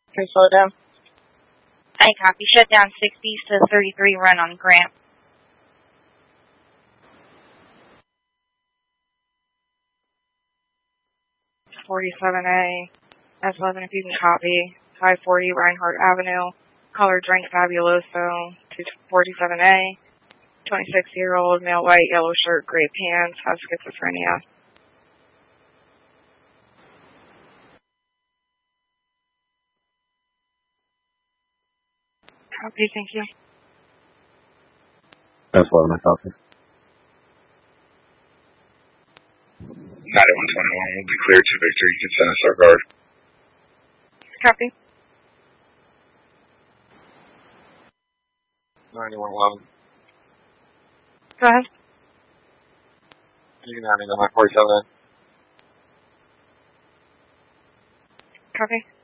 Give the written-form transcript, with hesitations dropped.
Can you slow down? I copy. Shut down 60s to 33 run on Grant. (47A), S11 if you can copy. 540 Reinhardt Avenue. Color drink Fabuloso. 247A. 26-year-old, male, white, yellow shirt, gray pants, has schizophrenia. Copy, thank you. That's what I copy. 9121 will be cleared to Victor. You can send us our guard. Copy. 9111. Go ahead. You can have me on my 47. Copy.